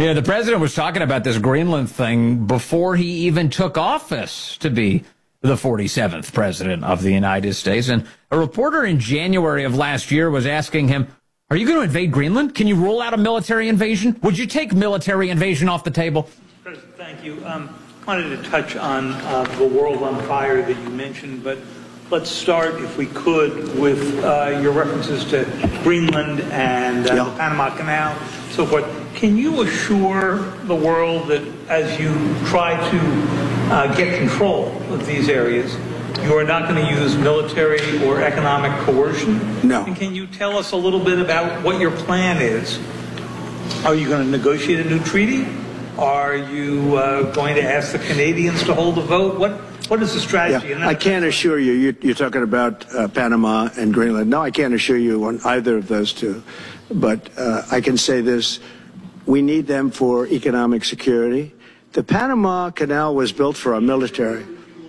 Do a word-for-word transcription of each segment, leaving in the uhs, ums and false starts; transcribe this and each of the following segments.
Yeah, the president was talking about this Greenland thing before he even took office to be the forty-seventh president of the United States. And a reporter in January of last year was asking him, are you going to invade Greenland? Can you rule out a military invasion? Would you take military invasion off the table? President, thank you. Um, I wanted to touch on uh, the world on fire that you mentioned, but let's start, if we could, with uh, your references to Greenland and uh, yeah. the Panama Canal, so forth. Can you assure the world that as you try to uh, get control of these areas, you are not going to use military or economic coercion? No. And can you tell us a little bit about what your plan is? Are you going to negotiate a new treaty? Are you uh, going to ask the Canadians to hold a vote? What What is the strategy? Yeah, I can't assure you, you're, you're talking about uh, Panama and Greenland. No, I can't assure you on either of those two. But uh, I can say this, we need them for economic security. The Panama Canal was built for our military.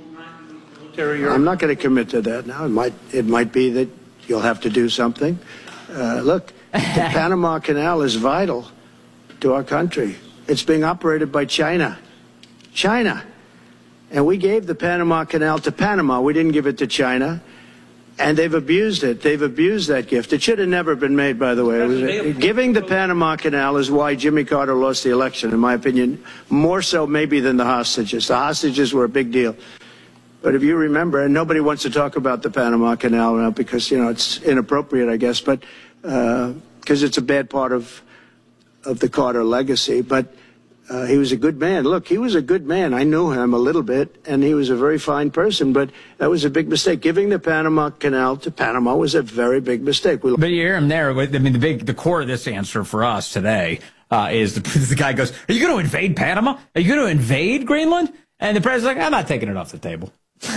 I'm not going to commit to that now. It might, it might be that you'll have to do something. Uh, look, the Panama Canal is vital to our country. It's being operated by China. China. And we gave the Panama Canal to Panama. We didn't give it to China. And they've abused it. They've abused that gift. It should have never been made, by the way. It was, giving the Panama Canal is why Jimmy Carter lost the election, in my opinion, more so maybe than the hostages. The hostages were a big deal. But if you remember, and nobody wants to talk about the Panama Canal now because, you know, it's inappropriate, I guess, but because uh, it's a bad part of, of the Carter legacy. But Uh, he was a good man. Look, he was a good man. I knew him a little bit, and he was a very fine person, but that was a big mistake. Giving the Panama Canal to Panama was a very big mistake. We but you hear him there. I mean, the big, the core of this answer for us today uh, is the, the guy goes, are you going to invade Panama? Are you going to invade Greenland? And the president's like, I'm not taking it off the table.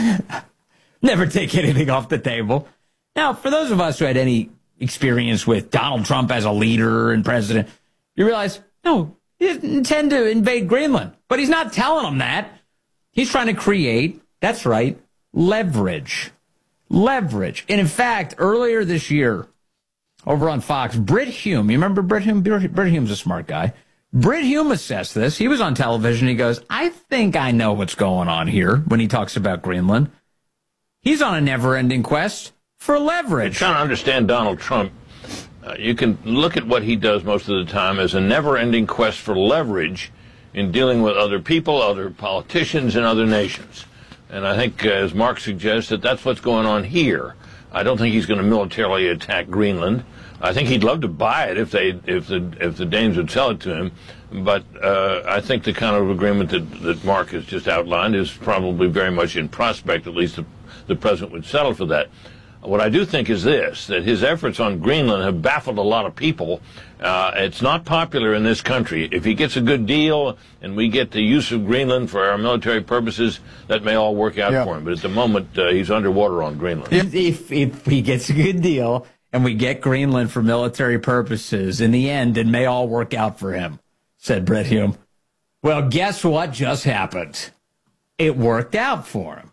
Never take anything off the table. Now, for those of us who had any experience with Donald Trump as a leader and president, you realize, no, he didn't intend to invade Greenland, but he's not telling them that. He's trying to create, that's right, leverage. Leverage. And in fact, earlier this year, over on Fox, Brit Hume, you remember Brit Hume? Brit Hume's a smart guy. Brit Hume assessed this. He was on television. He goes, I think I know what's going on here when he talks about Greenland. He's on a never-ending quest for leverage. I'm trying to understand Donald Trump. Uh, you can look at what he does most of the time as a never-ending quest for leverage in dealing with other people, other politicians, and other nations. And I think, uh, as Mark suggests, that that's what's going on here. I don't think he's going to militarily attack Greenland. I think he'd love to buy it if they, if the, if the Danes would sell it to him. But uh, I think the kind of agreement that, that Mark has just outlined is probably very much in prospect. At least the, the president would settle for that. What I do think is this, that his efforts on Greenland have baffled a lot of people. Uh, it's not popular in this country. If he gets a good deal and we get the use of Greenland for our military purposes, that may all work out yeah. for him. But at the moment, uh, he's underwater on Greenland. If, if, if he gets a good deal and we get Greenland for military purposes, in the end, it may all work out for him, said Brit Hume. Well, guess what just happened? It worked out for him.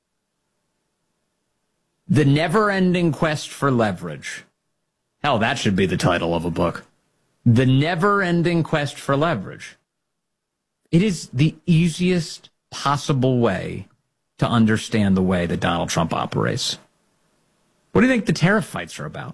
The Never-Ending Quest for Leverage. Hell, that should be the title of a book. The Never-Ending Quest for Leverage. It is the easiest possible way to understand the way that Donald Trump operates. What do you think the tariff fights are about?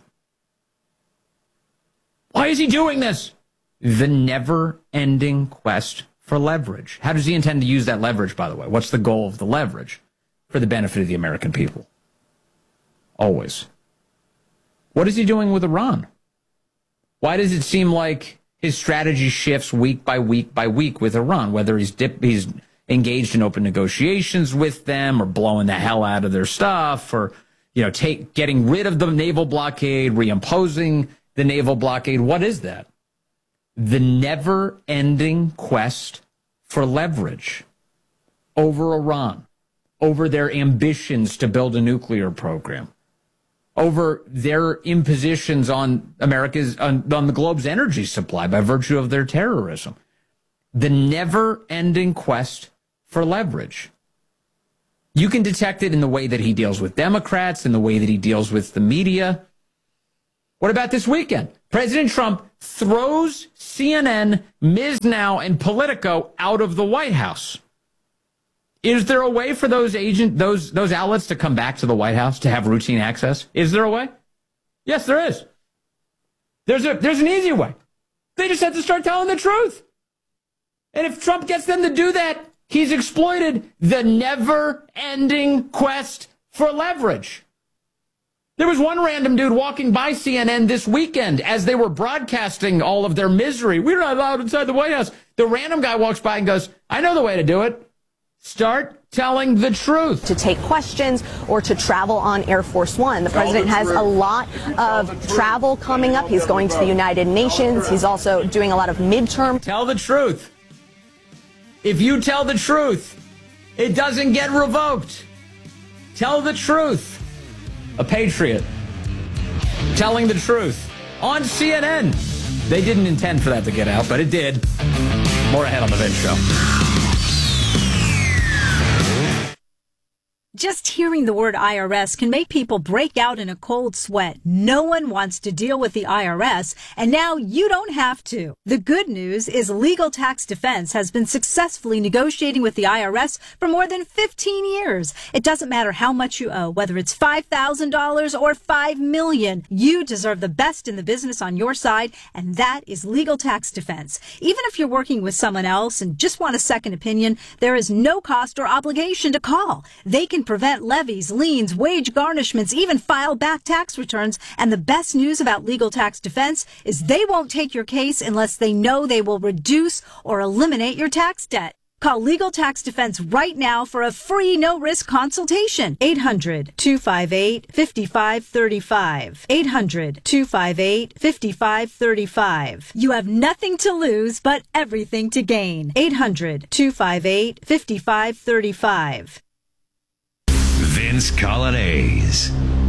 Why is he doing this? The never-ending quest for leverage. How does he intend to use that leverage, by the way? What's the goal of the leverage? For the benefit of the American people. Always. What is he doing with Iran? Why does it seem like his strategy shifts week by week by week with Iran, whether he's dip, he's engaged in open negotiations with them or blowing the hell out of their stuff or, you know, take, getting rid of the naval blockade, reimposing the naval blockade? What is that? The never-ending quest for leverage over Iran, over their ambitions to build a nuclear program, over their impositions on America's, on, on the globe's energy supply by virtue of their terrorism. The never-ending quest for leverage. You can detect it in the way that he deals with Democrats, in the way that he deals with the media. What about this weekend? President Trump throws C N N, Miz Now, and Politico out of the White House. Is there a way for those agent those those outlets to come back to the White House to have routine access? Is there a way? Yes, there is. There's a there's an easy way. They just have to start telling the truth. And if Trump gets them to do that, he's exploited the never-ending quest for leverage. There was one random dude walking by C N N this weekend as they were broadcasting all of their misery. We're not allowed inside the White House. The random guy walks by and goes, I know the way to do it. Start telling the truth. To take questions or to travel on Air Force One. The president has a lot of travel coming up. He's going to the United Nations. He's also doing a lot of midterm. Tell the truth. If you tell the truth, it doesn't get revoked. Tell the truth. A patriot telling the truth on C N N. They didn't intend for that to get out, but it did. More ahead on the Vince Show. Just hearing the word I R S can make people break out in a cold sweat. No one wants to deal with the I R S, and now you don't have to. The good news is Legal Tax Defense has been successfully negotiating with the I R S for more than fifteen years. It doesn't matter how much you owe, whether it's five thousand dollars or five million dollars. You deserve the best in the business on your side, and that is Legal Tax Defense. Even if you're working with someone else and just want a second opinion, there is no cost or obligation to call. They can prevent levies, liens, wage garnishments, even file back tax returns. And the best news about Legal Tax Defense is they won't take your case unless they know they will reduce or eliminate your tax debt. Call Legal Tax Defense right now for a free no-risk consultation. eight hundred, two five eight, five five three five. eight hundred, two five eight, five five three five. You have nothing to lose but everything to gain. eight hundred, two five eight, five five three five. Vince Coglianese.